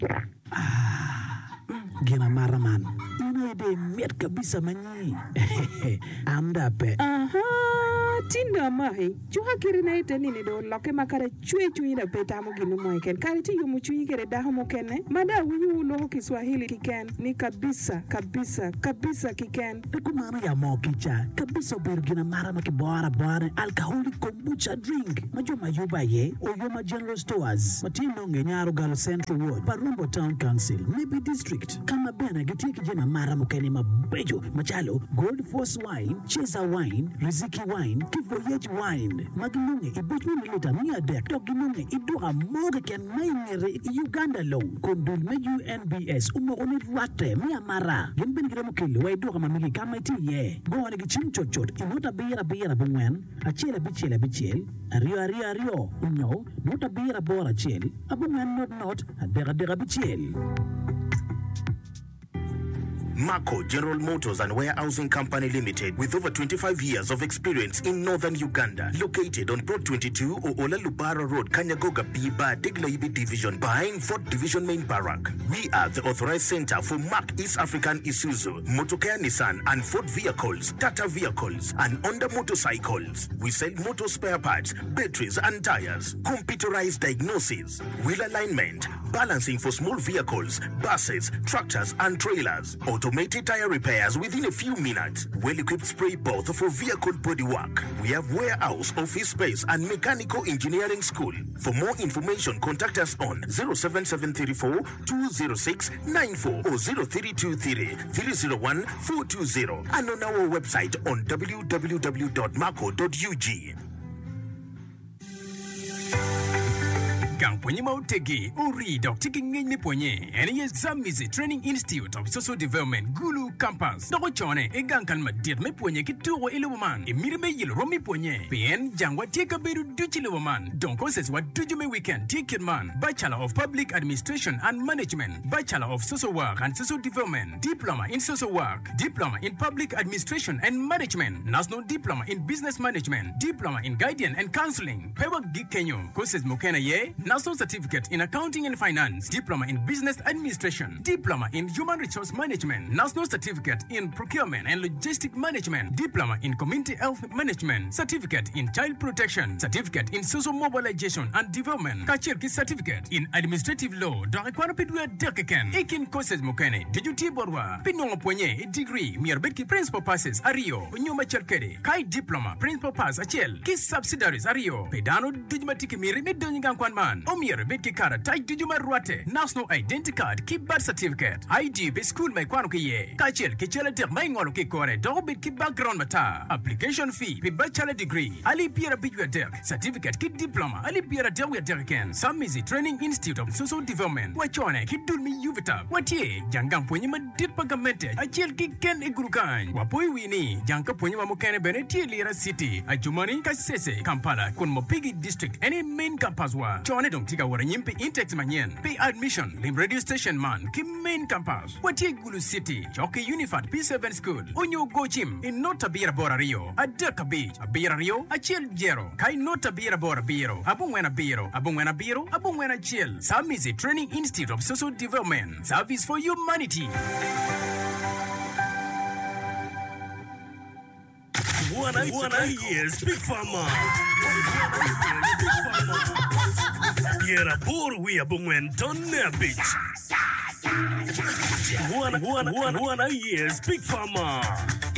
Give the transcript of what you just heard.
Gina maraman. Ide miat kabisa manyi. Amda pe. Tinda mai. Chuha kiri na ite nini do loke makare chui na peta mo ginu mo iken. Kari ti yumu chui kere daho mo kene. Mada uyu loho Kiswahili kiken. Ni kabisa kiken. Kumana ya mo kicha. Kabisa bergina marama ki bora alcoholic kombucha drink. Majuma yuba ye. Oyoma General Stores. Matino ngenyaro galo Central Ward. Parumbo Town Council. Maybe District. Kama bena gitiki jina marama kene mabejo. Machalo. Gold Force Wine. Cheza Wine. Riziki Wine. Voyage Wine. Maginunge ibutwe milita mia dek. Toginunge iduha moge ken maingere Uganda low. Kondul me UNBS. Umogoni rate mia mara. Ginben giremo kili wa iduha mamigi kama iti ye. Go on gichim chot. Inota bira bungwen. Achela bichel. Ario. Unyo. Nota bira bora chel. Abungwen not. Adera bichel. Mako General Motors and Warehousing Company Limited, with over 25 years of experience in northern Uganda, located on Plot 22 Oola Lubara Road, Kanyagoga Biba, Deglaibi Division, behind 4th Division Main Barrack. We are the authorized center for Mark East African Isuzu, Motocare Nissan and Ford vehicles, Tata vehicles, and Honda motorcycles. We sell motor spare parts, batteries and tires, computerized diagnosis, wheel alignment, balancing for small vehicles, buses, tractors and trailers, automated tire repairs within a few minutes, well-equipped spray booth for vehicle bodywork. We have warehouse, office space and mechanical engineering school. For more information, contact us on 07734 206 94 or 0323 301 420 and on our website on www.marco.ug. Gang ponye mautegi uri dok tiki ngini ponye ene Zamizi Training Institute of Social Development Gulu Campus doko chone e gang kalma dir me ponye ki turo iluman e mirime yil romi ponye pien jangwa tika beru duchi iluman donko ses wa dujume weekend ticket man Bachelor of Public Administration and Management, Bachelor of Social Work and Social Development, Diploma in Social Work, Diploma in Public Administration and Management, National Diploma in Business Management, Diploma in Guidance and Counseling, Pewa Gikenyo, Koses Mokena ye, National Certificate in Accounting and Finance, Diploma in Business Administration, Diploma in Human Resource Management, National Certificate in Procurement and Logistic Management, Diploma in Community Health Management, Certificate in Child Protection, Certificate in Social Mobilization and Development, Kachirki Certificate in Administrative Law, Darekwana Pidua Dekeken, Ekin Koses Mokene, Dejuti Borwa, Pinong Ponye, Degree, Mirbetki Principal Passes, Ario, Nyuma Chelkede, Kai Diploma, Principal Pass, Achel, Kiss Subsidiaries, Ario, Pedano, Dijumatiki Mirimi Dunyan Kwanman, Omier Betki Kara, Tai Dijuma Ruate, National Identity Card, Keep Birth Certificate, ID, Be School, My Kwanuki, Kachel, Kichela Ter, Mangolo Kikore, Dobit Background Mata, Application Fee, Be Bachelor Degree, Ali Piera Bidua Derk, Certificate, Kid Diploma, Ali Piera Derwia Derken, Zamizi Training Institute of Social Development, Wachone, Kidulmi Uvita, Watie, Jangang Punyama Dipagamente, Achel Kiken Egurukan, Wapoi Wini, Janka Punyama Mokane Beneti Lira City, Ajumani, Kasese, Kampala, Kunmopigi District, any main campuswa, Chone Dong Tiga Waranyimpi Intex Manyen, Pay Admission, Lim Radio Station Man, Kim Main Campus, Watie Gulu City, Choke Unified P7 School, Onyo Gojim, in Nota Bira Bora Rio, Adeka Beach, Abira Rio, Achel Jero, Kai Nota Bira Bora Biro, Abungwena Biro, Abungwena Chill, Zamizi Training Institute of Social Development, Service for Humanity. Wanna hear Speak Farmer. Piera Bor we abungwen Donner Beach. Wanna hear Speak Farmer.